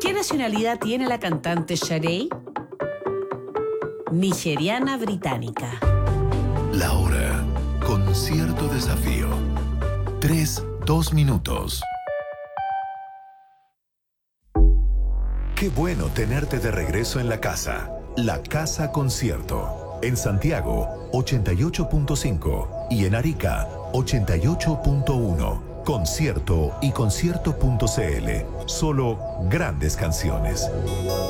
¿Qué nacionalidad tiene la cantante Sharey? Nigeriana británica. La hora con cierto desafío. 2 minutos. Qué bueno tenerte de regreso en la casa. La Casa Concierto. En Santiago, 88.5 y en Arica, 88.1. Concierto y concierto.cl. Solo grandes canciones.